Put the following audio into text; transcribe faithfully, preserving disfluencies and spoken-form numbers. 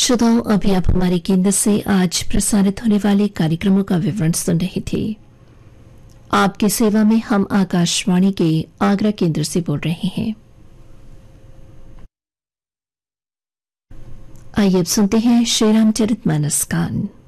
श्रोताओं, अभी आप हमारे केंद्र से आज प्रसारित होने वाले कार्यक्रमों का विवरण सुन रहे थे। आपकी सेवा में हम आकाशवाणी के आगरा केंद्र से बोल रहे हैं। आइए अब सुनते हैं श्री रामचरितमानस गान।